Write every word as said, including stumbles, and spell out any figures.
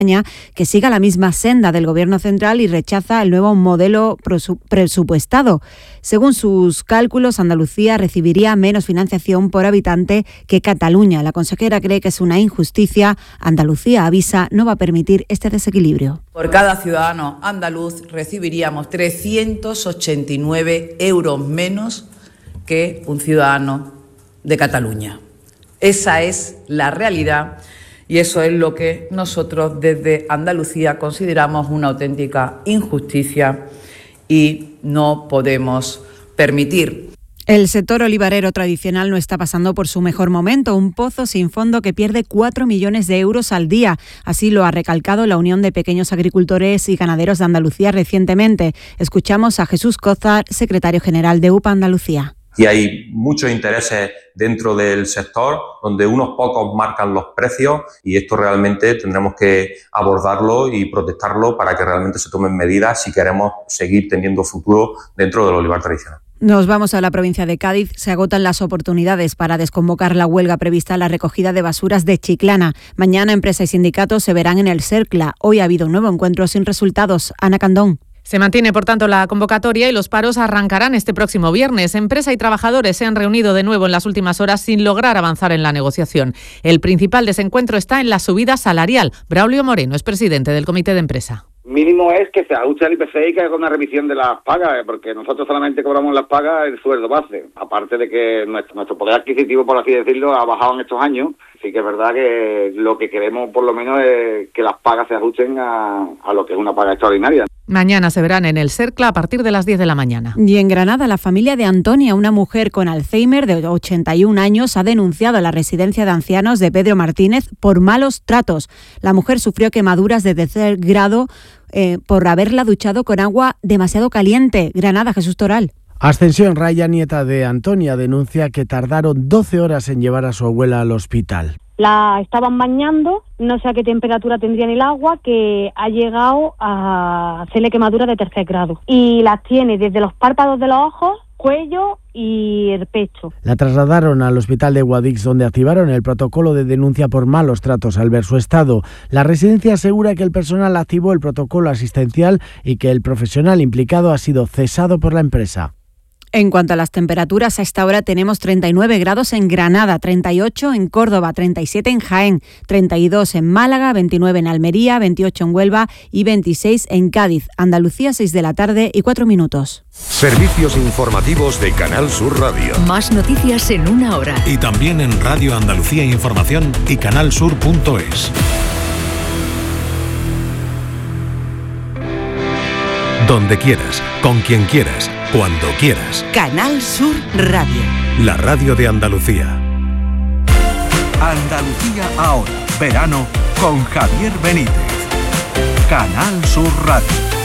que siga la misma senda del Gobierno central y rechaza el nuevo modelo presupuestado. Según sus cálculos, Andalucía recibiría menos financiación por habitante que Cataluña. La consejera cree que es una injusticia. Andalucía, avisa, no va a permitir este desequilibrio. Por cada ciudadano andaluz recibiríamos trescientos ochenta y nueve euros menos que un ciudadano de Cataluña. Esa es la realidad. Y eso es lo que nosotros desde Andalucía consideramos una auténtica injusticia y no podemos permitir. El sector olivarero tradicional no está pasando por su mejor momento. Un pozo sin fondo que pierde cuatro millones de euros al día. Así lo ha recalcado la Unión de Pequeños Agricultores y Ganaderos de Andalucía recientemente. Escuchamos a Jesús Cózar, secretario general de U P A Andalucía. Y hay muchos intereses dentro del sector donde unos pocos marcan los precios y esto realmente tendremos que abordarlo y protestarlo para que realmente se tomen medidas si queremos seguir teniendo futuro dentro del olivar tradicional. Nos vamos a la provincia de Cádiz. Se agotan las oportunidades para desconvocar la huelga prevista en la recogida de basuras de Chiclana. Mañana empresa y sindicatos se verán en el CERCLA. Hoy ha habido un nuevo encuentro sin resultados. Ana Candón. Se mantiene, por tanto, la convocatoria y los paros arrancarán este próximo viernes. Empresa y trabajadores se han reunido de nuevo en las últimas horas sin lograr avanzar en la negociación. El principal desencuentro está en la subida salarial. Braulio Moreno es presidente del Comité de Empresa. Mínimo es que se ajuste al I P C y que haga una revisión de las pagas, porque nosotros solamente cobramos las pagas el sueldo base. Aparte de que nuestro, nuestro poder adquisitivo, por así decirlo, ha bajado en estos años. Sí que es verdad que lo que queremos, por lo menos, es que las pagas se ajusten a, a lo que es una paga extraordinaria. Mañana se verán en el CERCLA a partir de las diez de la mañana. Y en Granada, la familia de Antonia, una mujer con Alzheimer de ochenta y un años, ha denunciado a la residencia de ancianos de Pedro Martínez por malos tratos. La mujer sufrió quemaduras de tercer grado eh, por haberla duchado con agua demasiado caliente. Granada, Jesús Toral. Ascensión Raya, nieta de Antonia, denuncia que tardaron doce horas en llevar a su abuela al hospital. La estaban bañando, no sé a qué temperatura tendría en el agua, que ha llegado a hacerle quemadura de tercer grado. Y las tiene desde los párpados de los ojos, cuello y el pecho. La trasladaron al hospital de Guadix, donde activaron el protocolo de denuncia por malos tratos al ver su estado. La residencia asegura que el personal activó el protocolo asistencial y que el profesional implicado ha sido cesado por la empresa. En cuanto a las temperaturas, a esta hora tenemos treinta y nueve grados en Granada, treinta y ocho en Córdoba, treinta y siete en Jaén, treinta y dos en Málaga, veintinueve en Almería, veintiocho en Huelva y veintiséis en Cádiz. Andalucía, seis de la tarde y cuatro minutos. Servicios informativos de Canal Sur Radio. Más noticias en una hora. Y también en Radio Andalucía Información y canal sur punto es. Donde quieras, con quien quieras, cuando quieras. Canal Sur Radio. La radio de Andalucía. Andalucía ahora. Verano con Javier Benítez. Canal Sur Radio.